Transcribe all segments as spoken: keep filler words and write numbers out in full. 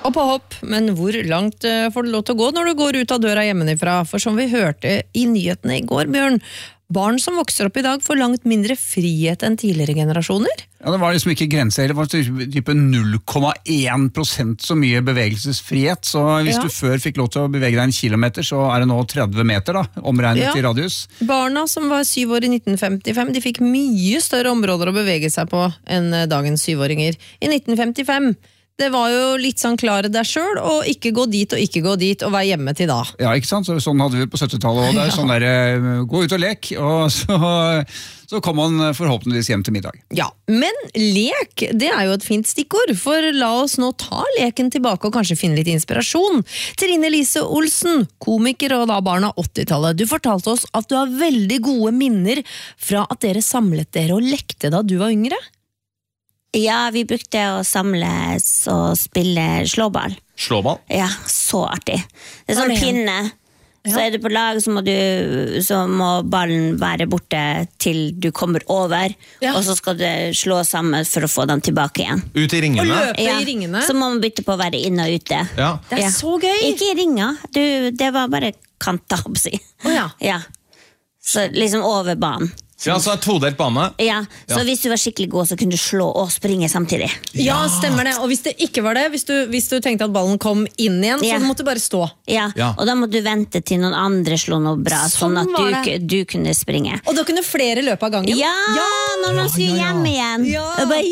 Og på hopp, men hvor langt får du lov til å gå når du går ut av døra hjemmefra? For som vi hørte i nyhetene i går, Bjørn, barn som vokser opp i dag får langt mindre frihet enn tidligere generasjoner. Ja, det var liksom ikke grenser, det var type null komma én prosent så mye bevegelsesfrihet, så hvis ja. du før fikk lov til å bevege deg en kilometer, så er det nå tretti meter da, omregnet ja. i radius. Barna som var syv år i nitten femtifem, de fikk mye større områder å bevege seg på enn dagens syvåringer. I nitten femtifem det var jo litt sånn klare deg selv, og ikke gå dit og ikke gå dit, og være hjemme til da. Ja, ikke sant? Så, sånn hadde vi på syttitallet, og det er sånn der, gå ut og lek, og så, så kom man forhåpentligvis hjem til middag. Ja, men lek, det er jo et fint stikkord, for la oss nå ta leken tilbake og kanskje finne litt inspirasjon. Trine Lise Olsen, komiker og da barn av åttitallet, du fortalte oss at du har veldig gode minner fra at dere samlet dere og lekte da du var yngre. Ja, vi brukte å samles og spille slåball. Slåball? Ja, så artig. Det er sånn pinne. Ja. Så er du på lag, så må, du, så må ballen være borte til du kommer over. Ja. Og så skal du slå sammen for å få den tilbake igjen. Ut i ringene? Og løpe ja. i ringene? Så må man bytte på å være inne og ute. Ja. Det er ja. så gøy! Ikke i ringer. Du, det var bare kanta, å si. Oh, ja. Ja. Så liksom over banen. Ja, så er todelt bane. Ja, så ja. hvis du var skikkelig god, så kunne du slå og springe samtidig. Ja, stemmer det. Og hvis det ikke var det, hvis du, hvis du tenkte at ballen kom inn igjen, ja. så måtte du bare stå. Ja. ja, og da må du vente til noen andre slå noe bra, sånn, sånn at du, du kunne springe. Og da kunne flere løpe av gangen. Ja, ja når man sier ja, ja, ja. hjem igjen. Ja. Og bare,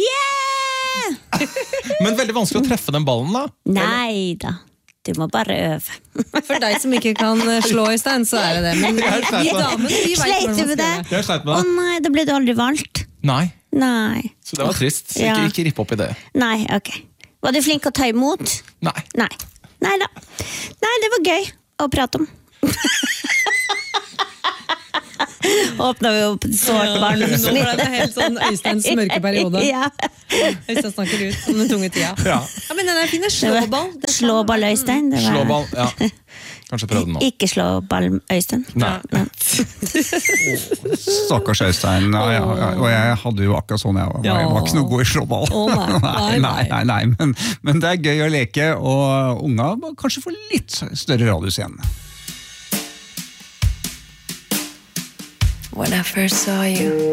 yeah! Men veldig vanskelig å treffe den ballen da? Nei da. Du må bare øve. For deg som ikke kan slå i stein, så er det det. Men vi damene, vi vet Sleit du med det? Jeg sleit med det. Å nei, da ble du aldri valgt. Nei. Nei. Så det var trist. Ja. Ikke, ikke rippe opp i det. Nei, ok. Var du flink å ta imot? Nei. Nei. Nei da. Nei, det var gøy å prate om. Åpnet vi opp svart barn. Nå ble det helt sånn Øysteins mørke periode. Ja. Øystein snakker ut om den tunge tida. Ja. Ja, men den er fin, slåball. Slåball Øystein. Det var... Slåball, ja. Kanskje prøvde den nå. Ikke slåball Øystein. Nei. Nei. Stakkars Øystein. Ja, ja, ja. Og jeg hadde jo akkurat sånn, jeg var, jeg var ikke noe god i slåball. Oh, nei. Nei, nei, nei, nei. Men, men det er gøy å leke, og unga kanskje får litt større radius igjen. When I first saw you